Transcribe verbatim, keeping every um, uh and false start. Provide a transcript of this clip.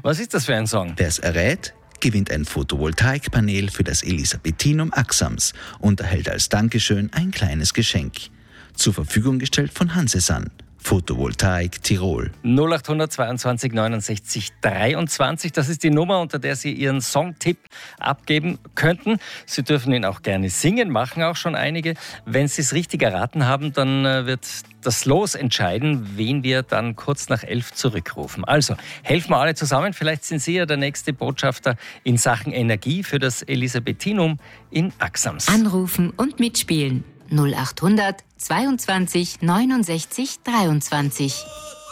Was ist das für ein Song? Wer es errät, gewinnt ein Photovoltaikpanel für das Elisabethinum Axams und erhält als Dankeschön ein kleines Geschenk. Zur Verfügung gestellt von Hansesan. Photovoltaik Tirol. null acht zweiundzwanzig neunundsechzig dreiundzwanzig, das ist die Nummer, unter der Sie Ihren Songtipp abgeben könnten. Sie dürfen ihn auch gerne singen, machen auch schon einige. Wenn Sie es richtig erraten haben, dann wird das Los entscheiden, wen wir dann kurz nach elf zurückrufen. Also, helfen wir alle zusammen. Vielleicht sind Sie ja der nächste Botschafter in Sachen Energie für das Elisabethinum in Axams. Anrufen und mitspielen. null acht hundert zweiundzwanzig neunundsechzig dreiundzwanzig.